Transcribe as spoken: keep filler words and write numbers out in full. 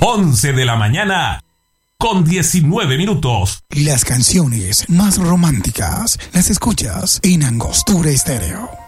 once de la mañana con diecinueve minutos. Las canciones más románticas las escuchas en Angostura Estéreo.